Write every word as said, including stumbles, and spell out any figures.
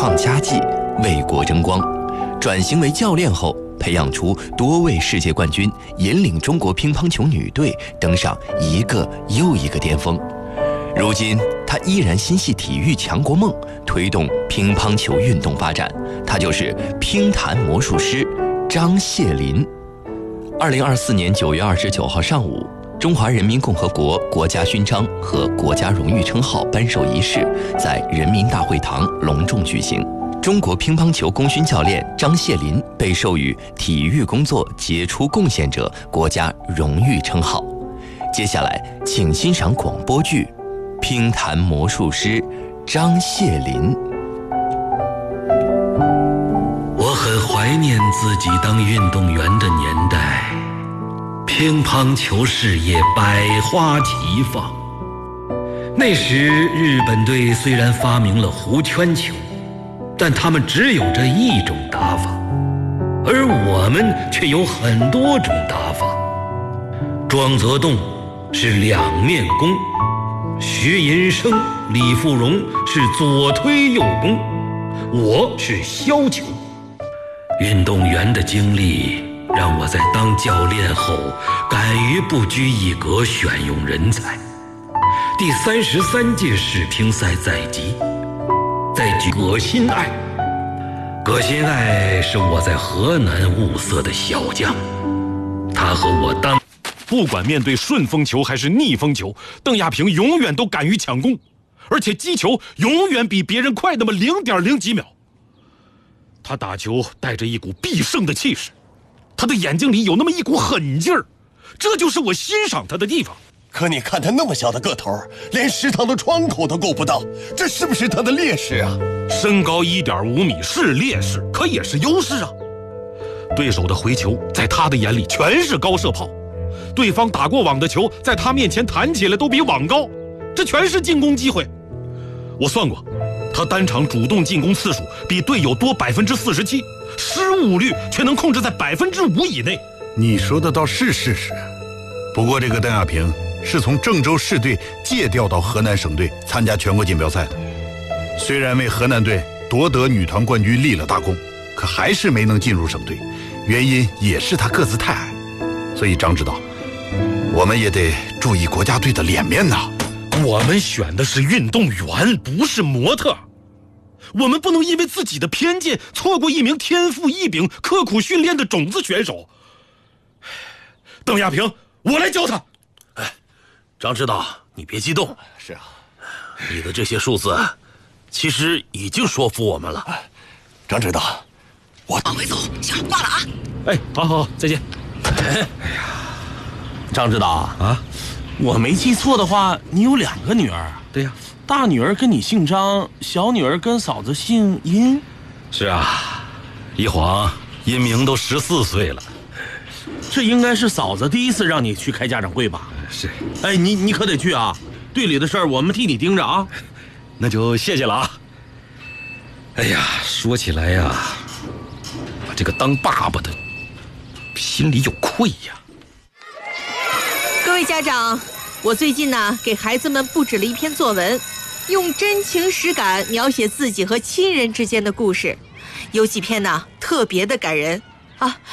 创佳绩，为国争光。转型为教练后，培养出多位世界冠军，引领中国乒乓球女队登上一个又一个巅峰。如今，他依然心系体育强国梦，推动乒乓球运动发展。他就是乒坛魔术师张谢林。二零二四年九月二十九号上午，中华人民共和国国家勋章和国家荣誉称号颁授仪式在人民大会堂隆重举行。中国乒乓球功勋教练张谢林被授予体育工作杰出贡献者国家荣誉称号。接下来，请欣赏广播剧《乒坛魔术师张谢林》。 我很怀念自己当运动员的年代，乒乓球事业百花齐放。那时日本队虽然发明了弧圈球，但他们只有这一种打法，而我们却有很多种打法。庄则栋是两面攻，徐寅生、李富荣是左推右攻，我是削球。运动员的经历让我在当教练后敢于不拘一格选用人才。第三十三届世乒赛在即，在举葛心爱。葛心爱是我在河南物色的小将，他和我当不管面对顺风球还是逆风球，邓亚萍永远都敢于抢攻，而且击球永远比别人快那么零点零几秒。他打球带着一股必胜的气势，他的眼睛里有那么一股狠劲儿，这就是我欣赏他的地方。 可你看他那么小的个头，连食堂的窗口都够不到，这是不是他的劣势啊？ 身高一点五米是劣势，可也是优势啊。对手的回球在他的眼里全是高射炮，对方打过网的球在他面前弹起来都比网高，这全是进攻机会。我算过，他单场主动进攻次数比队友多百分之四十七，失误率却能控制在百分之五以内。 你说的倒是事实，不过这个邓亚萍是从郑州市队借调到河南省队参加全国锦标赛的，虽然为河南队夺得女团冠军立了大功，可还是没能进入省队，原因也是他个子太矮。所以张指导，我们也得注意国家队的脸面呐。 我们选的是运动员，不是模特。我们不能因为自己的偏见错过一名天赋异禀、刻苦训练的种子选手。邓亚萍，我来教他。 哎，张指导，你别激动。 是啊， 你的这些数字其实已经说服我们了。 张指导，我往回走，行，挂了啊。 哎，好好好，再见。 哎，哎呀，张指导啊，我没记错的话，你有两个女儿。 对呀， 大女儿跟你姓张，小女儿跟嫂子姓殷。 是啊，一晃殷明都十四岁了。 这应该是嫂子第一次让你去开家长会吧？ 是。 哎，你你可得去啊！队里的事儿我们替你盯着啊。 那就谢谢了啊。哎呀，说起来呀，我这个当爸爸的心里有愧呀。 各位家长，我最近呢给孩子们布置了一篇作文，用真情实感描写自己和亲人之间的故事，有几篇呢特别的感人啊。